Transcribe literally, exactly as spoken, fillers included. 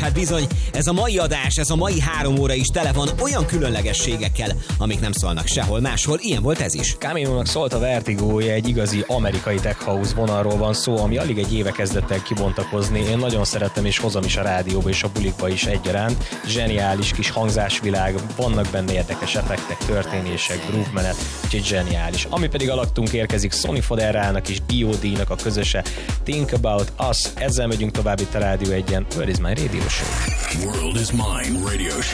hát bizony, ez a mai adás, ez a mai három óra is tele van olyan különlegességekkel, amik nem szólnak sehol máshol, ilyen volt ez is. Camilónak szólt a Vertigója, egy igazi amerikai tech house vonalról van szó, ami alig egy éve kezdett el kibontakozni. Én nagyon szeretem és hozom is a rádióba és a bulikba is egyaránt. Zseniális kis hangzásvilág, vannak benne érdekes effektek, történések, groove menet, úgyhogy zseniális. Ami pedig alattunk érkezik Sonny Foderrának és dé o dé-nak a közöse Think About Us. Ezzel megyünk tovább itt a Rádió egyen. Where is my radio show? World is Mine Radio Show.